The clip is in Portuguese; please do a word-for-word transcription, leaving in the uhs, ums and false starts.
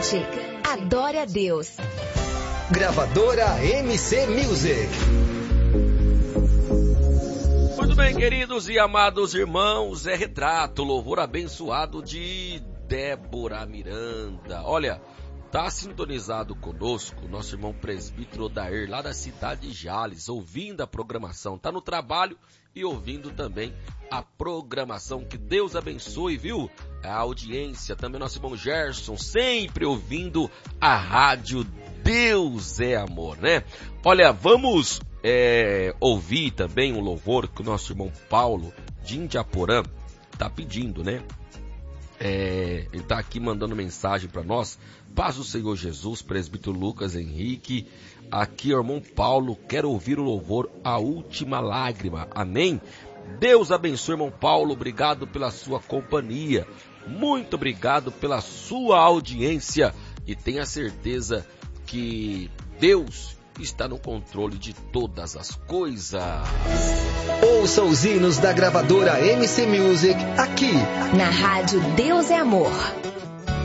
Cante, adore a Deus. Gravadora M C Music. Muito bem, queridos e amados irmãos, é Retrato, louvor abençoado de Débora Miranda. Olha, tá sintonizado conosco nosso irmão presbítero Odair, lá da cidade de Jales, ouvindo a programação, tá no trabalho e ouvindo também a programação. Que Deus abençoe, viu? A audiência, também nosso irmão Gerson, sempre ouvindo a rádio Deus é Amor, né? Olha, vamos é, ouvir também um louvor que o nosso irmão Paulo de Indiaporã tá pedindo, né? É, ele tá aqui mandando mensagem para nós. Paz do Senhor Jesus, presbítero Lucas Henrique. Aqui, irmão Paulo, quero ouvir o louvor A Última Lágrima. Amém? Deus abençoe, irmão Paulo. Obrigado pela sua companhia. Muito obrigado pela sua audiência. E tenha certeza que Deus está no controle de todas as coisas. Ouça os hinos da gravadora M C Music aqui na rádio Deus é Amor.